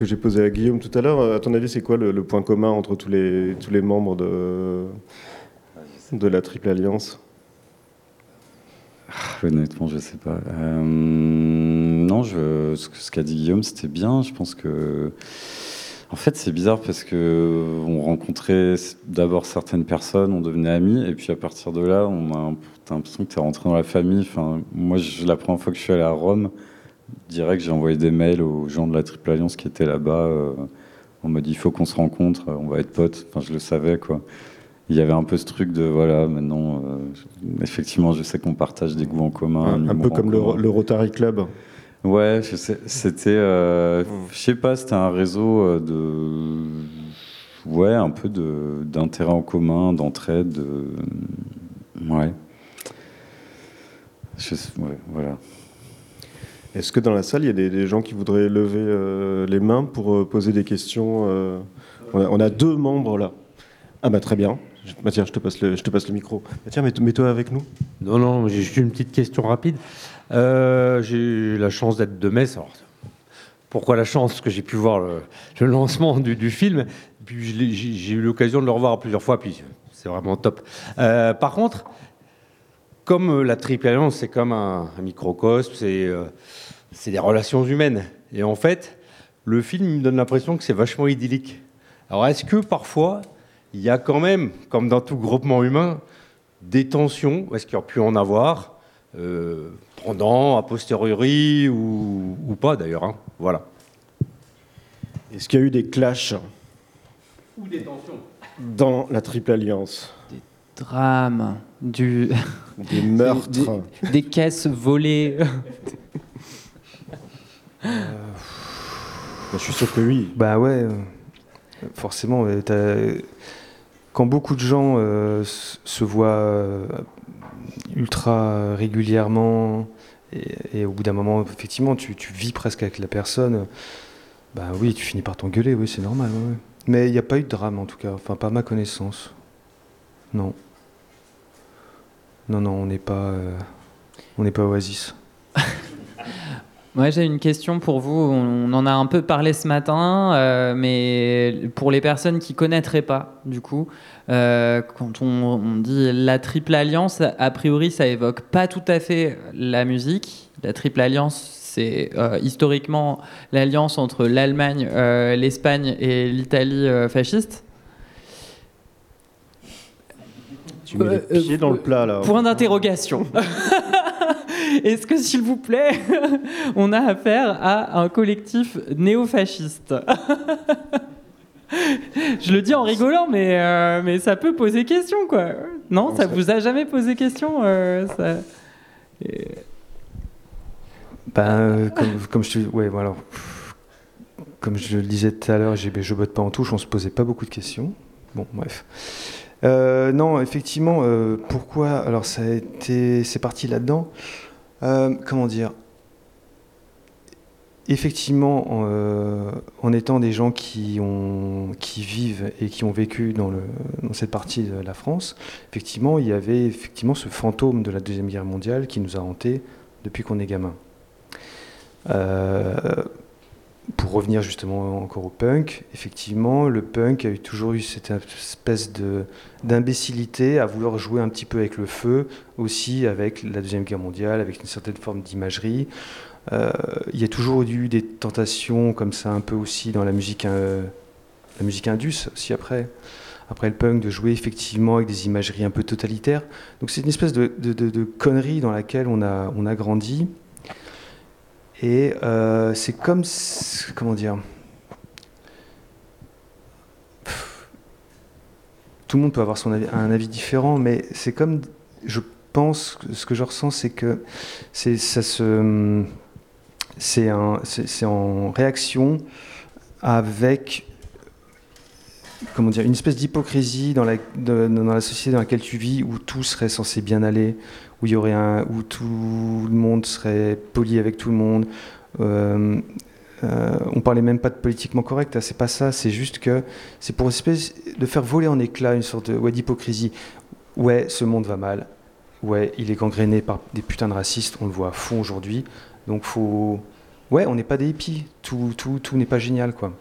Que j'ai posé à Guillaume tout à l'heure. À ton avis, c'est quoi le point commun entre tous les membres de la Triple Alliance? Honnêtement, je sais pas. Non, ce qu'a dit Guillaume, c'était bien. Je pense que, en fait, c'est bizarre parce que on rencontrait d'abord certaines personnes, on devenait amis, et puis à partir de là, t'as l'impression que t'es rentré dans la famille. Enfin, moi, la première fois que je suis allé à Rome, direct, j'ai envoyé des mails aux gens de la Triple Alliance qui étaient là-bas. On m'a dit, il faut qu'on se rencontre, on va être potes. Enfin, je le savais, quoi. Il y avait un peu ce truc de, voilà, maintenant, effectivement, je sais qu'on partage des goûts en commun, Un peu humour en comme le, commun. le Rotary Club. Ouais, je sais, c'était, je sais pas, c'était un réseau ouais, un peu d'intérêt en commun, d'entraide, ouais. Ouais, voilà. Est-ce que dans la salle, il y a des gens qui voudraient lever les mains pour poser des questions on a deux membres là. Ah bah très bien. Tiens, je te passe le micro. Tiens, mets-toi avec nous. Non, non, j'ai juste une petite question rapide. J'ai eu la chance d'être de Metz. Alors, pourquoi la chance? Parce que j'ai pu voir le lancement du film. Puis j'ai eu l'occasion de le revoir plusieurs fois. Puis c'est vraiment top. Par contre, comme la Triple Alliance, c'est comme un microcosme, c'est des relations humaines. Et en fait, le film il me donne l'impression que c'est vachement idyllique. Alors, est-ce que parfois, il y a quand même, comme dans tout groupement humain, des tensions? Est-ce qu'il y aurait pu en avoir pendant, a posteriori ou pas d'ailleurs, hein. Voilà. Est-ce qu'il y a eu des clashs Ou des tensions dans la Triple Alliance? Drame, Des meurtres? des caisses volées. Je suis sûr que oui. Bah ouais, forcément. Quand beaucoup de gens se voient ultra régulièrement et au bout d'un moment, effectivement, tu vis presque avec la personne, bah oui, tu finis par t'engueuler, oui, c'est normal. Ouais. Mais il n'y a pas eu de drame en tout cas, enfin pas à ma connaissance. Non. Non, on n'est pas Oasis. Moi, j'ai une question pour vous. On en a un peu parlé ce matin, mais pour les personnes qui ne connaîtraient pas, du coup, quand on dit la Triple Alliance, a priori, ça évoque pas tout à fait la musique. La Triple Alliance, c'est historiquement l'alliance entre l'Allemagne, l'Espagne et l'Italie fasciste. Tu mets les pieds dans le plat, là. Point d'interrogation. Est-ce que, s'il vous plaît, on a affaire à un collectif néofasciste? Je le dis en rigolant, mais ça peut poser question, quoi. Non, ça vous a jamais posé question ça... Comme je le disais tout à l'heure, je botte pas en touche, on se posait pas beaucoup de questions. Bon, bref. Non, effectivement, pourquoi? Alors, c'est parti là-dedans. Comment dire? Effectivement, en étant des gens qui vivent et qui ont vécu dans cette partie de la France, effectivement, il y avait effectivement ce fantôme de la Deuxième Guerre mondiale qui nous a hantés depuis qu'on est gamin. Pour revenir justement encore au punk, effectivement, le punk a toujours eu cette espèce d'imbécilité à vouloir jouer un petit peu avec le feu, aussi avec la Deuxième Guerre mondiale, avec une certaine forme d'imagerie. Il y a toujours eu des tentations comme ça, un peu aussi dans la musique indus, aussi après le punk, de jouer effectivement avec des imageries un peu totalitaires. Donc c'est une espèce de connerie dans laquelle on a grandi. Et c'est comme... Comment dire? Tout le monde peut avoir un avis différent, mais c'est comme... Je pense, ce que je ressens, c'est que c'est en réaction avec... Comment dire, une espèce d'hypocrisie dans la société dans laquelle tu vis, où tout serait censé bien aller, où tout le monde serait poli avec tout le monde. On parlait même pas de politiquement correct, c'est pas ça, c'est juste que c'est pour une espèce de faire voler en éclats une sorte d'hypocrisie. Ouais, ce monde va mal. Ouais, il est gangréné par des putains de racistes, on le voit à fond aujourd'hui. Donc faut ouais, on n'est pas des hippies. Tout n'est pas génial, quoi.